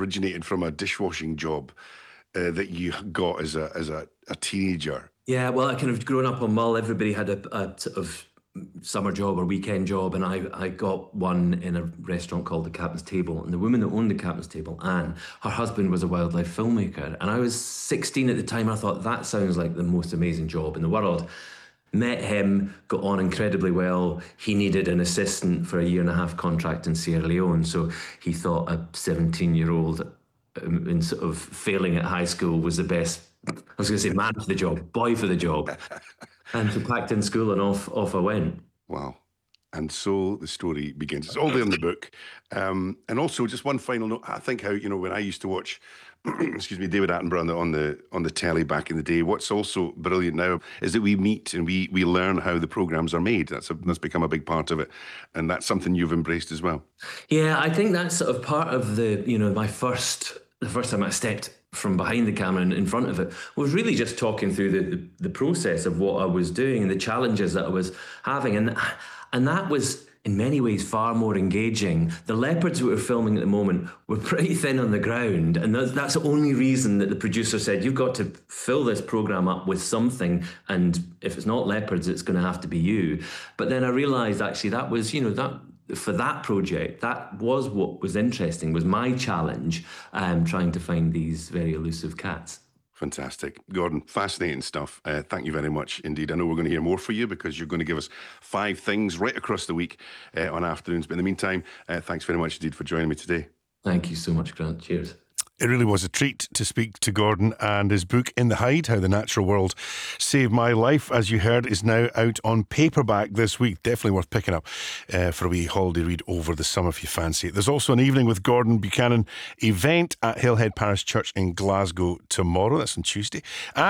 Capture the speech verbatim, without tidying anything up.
originated from a dishwashing job uh, that you got as a as a, a teenager. Yeah, well, I kind of growing up on Mull, everybody had a, a sort of summer job or weekend job, and I, I got one in a restaurant called the Captain's Table. And the woman that owned the Captain's Table, Anne, her husband was a wildlife filmmaker. And I was sixteen at the time. I thought, that sounds like the most amazing job in the world. Met him, got on incredibly well. He needed an assistant for a year and a half contract in Sierra Leone. So he thought a seventeen year old um, in sort of failing at high school was the best, I was going to say man for the job, boy for the job. And so packed in school and off, off I went. Wow. And so the story begins. It's all there in the book. Um, and also, just one final note. I think how, you know, when I used to watch, excuse me, David Attenborough on the, on the on the telly back in the day, what's also brilliant now is that we meet and we we learn how the programmes are made. That's a, that's become a big part of it. And that's something you've embraced as well. Yeah, I think that's sort of part of the, you know, my first, the first time I stepped from behind the camera and in front of it was really just talking through the, the, the process of what I was doing and the challenges that I was having. And And that was, in many ways, far more engaging. The leopards we were filming at the moment were pretty thin on the ground. And that's, that's the only reason that the producer said, you've got to fill this programme up with something. And if it's not leopards, it's going to have to be you. But then I realised, actually, that was, you know, that for that project, that was what was interesting, was my challenge, um, trying to find these very elusive cats. Fantastic. Gordon, fascinating stuff. Uh, thank you very much indeed. I know we're going to hear more from you because you're going to give us five things right across the week uh, on afternoons. But in the meantime, uh, thanks very much indeed for joining me today. Thank you so much, Grant. Cheers. It really was a treat to speak to Gordon, and his book In the Hide, How the Natural World Saved My Life, as you heard, is now out on paperback this week. Definitely worth picking up uh, for a wee holiday read over the summer if you fancy it. There's also an Evening with Gordon Buchanan event at Hillhead Parish Church in Glasgow tomorrow. That's on Tuesday. And